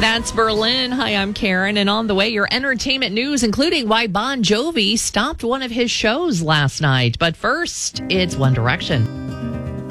That's Berlin. Hi, I'm Karen. And on the way, your entertainment news, including why Bon Jovi stopped one of his shows last night. But first, it's One Direction.